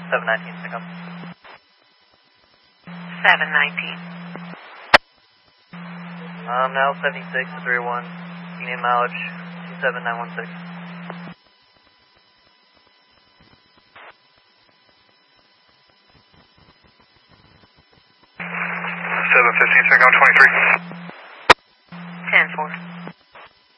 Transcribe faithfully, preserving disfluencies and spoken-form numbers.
seven nineteen, pick up. seven nineteen. Um, now seventy-six to three one. Union mileage two seven nine one six. seven fifteen, pick up twenty-three. ten four.